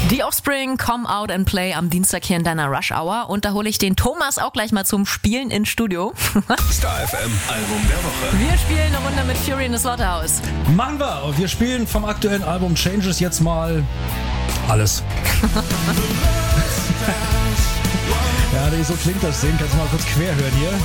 Die Offspring, Come Out and Play am Dienstag hier in deiner Rush Hour. Und da hole ich den Thomas auch gleich mal zum Spielen ins Studio. Star FM Album der Woche. Wir spielen eine Runde mit Fury in the Slaughterhouse. Machen wir. Wir spielen vom aktuellen Album Changes jetzt mal alles. Ja, so klingt das Ding. Kannst du mal kurz quer hören hier.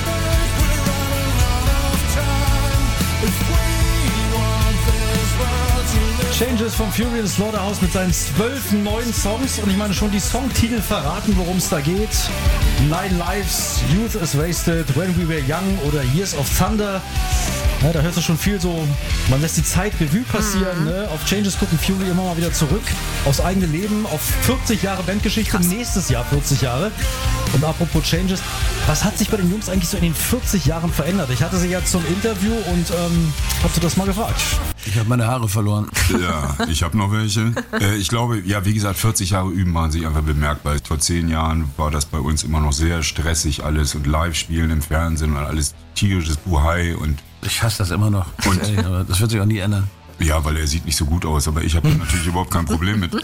Changes von Fury in the Slaughterhouse mit seinen 12 neuen Songs. Und ich meine, schon die Songtitel verraten, worum es da geht. Nine Lives, Youth is Wasted, When We Were Young oder Years of Thunder. Ja, da hörst du schon viel so, man lässt die Zeit Revue passieren. Ne? Auf Changes gucken Fury immer mal wieder zurück. Aufs eigene Leben, auf 40 Jahre Bandgeschichte, krass. Nächstes Jahr 40 Jahre. Und apropos Changes, was hat sich bei den Jungs eigentlich so in den 40 Jahren verändert? Ich hatte sie ja zum Interview und hab sie das mal gefragt. Ich habe meine Haare verloren. Ja, ich habe noch welche. Ich glaube, ja, wie gesagt, 40 Jahre üben waren sich einfach bemerkbar. Vor 10 Jahren war das bei uns immer noch sehr stressig alles und Live-Spielen im Fernsehen und alles tierisches Buhai und ich hasse das immer noch. Und aber das wird sich auch nie ändern. Ja, weil er sieht nicht so gut aus, aber ich habe natürlich überhaupt kein Problem mit.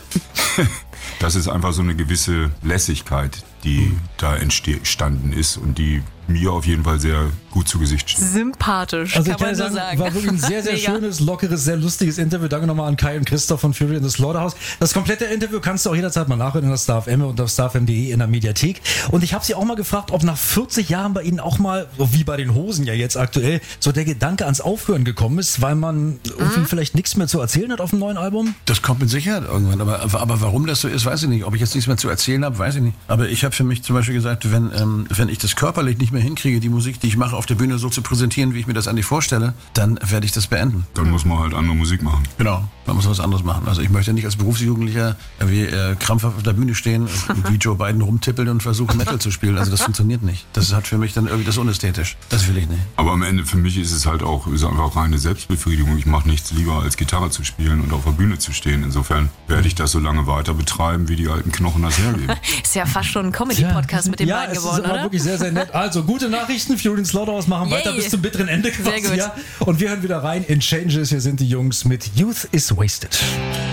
Das ist einfach so eine gewisse Lässigkeit, die da entstanden ist und die mir auf jeden Fall sehr gut zu Gesicht steht. Sympathisch, also kann man nur sagen. War wirklich ein sehr, sehr schönes, lockeres, sehr lustiges Interview. Danke nochmal an Kai und Christoph von Fury in the Slaughterhouse. Das komplette Interview kannst du auch jederzeit mal nachhören in der Star FM und auf starfm.de in der Mediathek. Und ich habe sie auch mal gefragt, ob nach 40 Jahren bei ihnen auch mal, so wie bei den Hosen ja jetzt aktuell, so der Gedanke ans Aufhören gekommen ist, weil man irgendwie vielleicht nichts mehr zu erzählen hat auf dem neuen Album. Das kommt mit Sicherheit irgendwann. Aber warum das so ist, weiß ich nicht. Ob ich jetzt nichts mehr zu erzählen habe, weiß ich nicht. Aber ich habe für mich zum Beispiel gesagt, wenn ich das körperlich nicht mehr hinkriege, die Musik, die ich mache, auf der Bühne so zu präsentieren, wie ich mir das eigentlich vorstelle, dann werde ich das beenden. Dann muss man halt andere Musik machen. Genau, man muss was anderes machen. Also ich möchte nicht als Berufsjugendlicher wie krampfhaft auf der Bühne stehen, wie Joe Biden rumtippeln und versuchen Metal zu spielen. Also das funktioniert nicht. Das hat für mich dann irgendwie das unästhetisch. Das will ich nicht. Aber am Ende für mich ist es halt auch ist einfach reine Selbstbefriedigung. Ich mache nichts lieber als Gitarre zu spielen und auf der Bühne zu stehen. Insofern werde ich das so lange weiter betreiben, wie die alten Knochen das hergeben. Ist ja fast schon ein Comedy-Podcast mit den beiden geworden, oder? Ja, es ist aber wirklich sehr, sehr nett. Also, gute Nachrichten. Fury in the Slaughterhouse machen weiter bis zum bitteren Ende quasi. Sehr gut. Ja. Und wir hören wieder rein in Changes. Hier sind die Jungs mit Youth is Wasted.